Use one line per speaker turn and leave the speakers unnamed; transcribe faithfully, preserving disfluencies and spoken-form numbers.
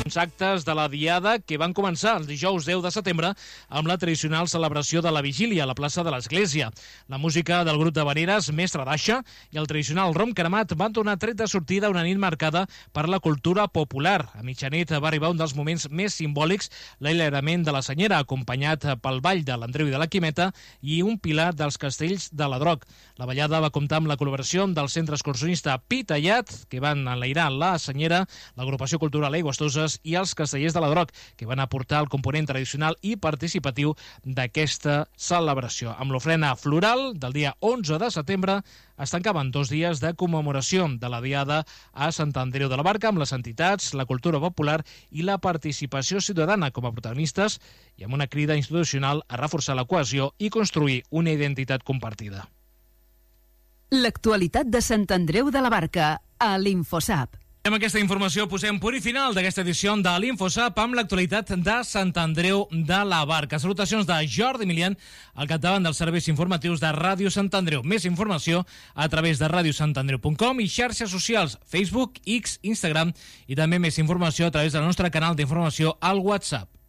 uns actes de la Diada que van començar el dijous deu de setembre amb la tradicional celebració de la Vigília a la plaça de l'Església. La música del grup de veneres Mestre d'Aixa i el tradicional rom cremat van donar tret de sortida una nit marcada per la cultura popular. A mitjanit va arribar un dels moments més simbòlics, l'allarament de la Senyera, acompanyat pel ball de l'Andreu i de la Quimeta i un pilar dels castells de la Droc. La ballada va comptar amb la col·laboració del centre excursionista Pitallat, que van enlairar la Senyera, l'agrupació cultural Aigües i els castellers de la Droc, que van aportar el component tradicional i participatiu d'aquesta celebració. Amb l'ofrena floral del dia onze de setembre es tancaven dos dies de commemoració de la Diada a Sant Andreu de la Barca amb les entitats, la cultura popular i la participació ciutadana com a protagonistes i amb una crida institucional a reforçar la cohesió i construir una identitat compartida.
L'actualitat de Sant Andreu de la Barca a l'Infosap.
Amb aquesta informació posem punt i final d'aquesta edició de l'Infosap amb l'actualitat de Sant Andreu de la Barca. Salutacions de Jordi Milian al capdavant dels serveis informatius de Ràdio Sant Andreu. Més informació a través de ràdio sant andreu punt com i xarxes socials, Facebook, X, Instagram i també més informació a través del nostre canal d'informació al WhatsApp.